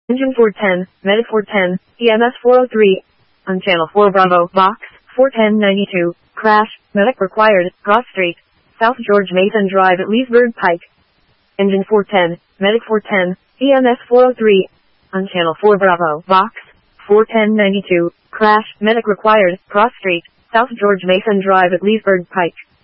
Engine 410, Medic 410, EMS 403. On Channel 4 Bravo, Box 41092. Crash, Medic required, Cross Street, South George Mason Drive at Leesburg Pike. Engine 410, Medic 410, EMS 403. On Channel 4 Bravo, Box 41092. Crash, Medic required, Cross Street, South George Mason Drive at Leesburg Pike.